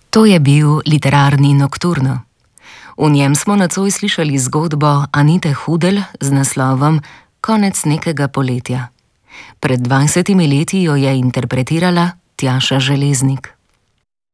To je bil literarni Nokturno. V njem smo nocoj slišali zgodbo Anite Hudelj z naslovom Konec nekega poletja. Pred 20 leti jo je interpretirala Tjaša Železnik.